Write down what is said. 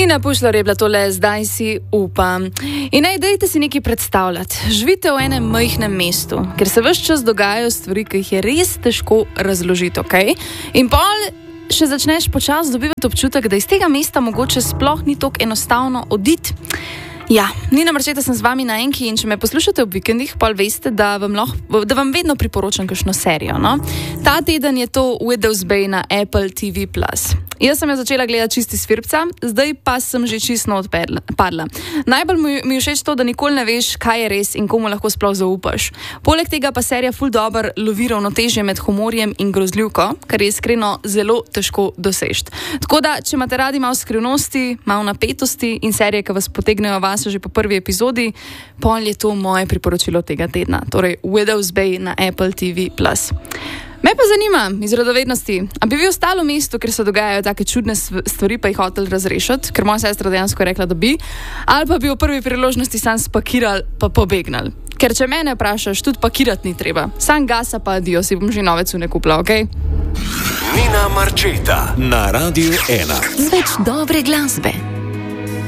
Nina Pušlar je bila tole, zdaj si upam. In dajte si nekaj predstavljati. Živite v enem majhnem mestu, kjer se ves čas dogajajo stvari, ki jih je res težko razložiti, ok? In pol še začneš počasi dobivati občutek, da iz tega mesta mogoče sploh ni tako enostavno oditi. Ja, Nina Marčeta sem z vami na Enki in če me poslušate ob vikendih, pol veste, da vam vedno priporočam kakšno serijo, no? Ta teden je to Widow's Bay na Apple TV+. Jaz sem jo začela gledati čisti svirpca, zdaj pa sem že čisto odpadla. Najbolj mi je všeč to, da nikoli ne veš, kaj je res in komu lahko sploh zaupaš. Poleg tega pa serija ful dobro lovi ravnotežje med humorjem in grozljivko, kar je iskreno zelo težko doseči. Tako da, če imate radi malo skrivnosti, malo napetosti in serije, ki vas potegnejo vas že po prvi epizodi, pol je to moje priporočilo tega tedna. Torej, Widow's Bay na Apple TV+. Me pa zanima, iz radovednosti, a bi vi ostali v mestu, ker se dogajajo take čudne stvari, pa jih hoteli razrešiti, ker moja sestra dejansko rekla, da bi, ali pa bi v prvi priložnosti sam spakirali pa pobegnali. Ker če mene vprašaš, tudi pakirati ni treba. Sam gasa pa adijo, si bom že nove cune kupila, okej? Nina Marčeta na Radiu 1. Z več dobre glasbe.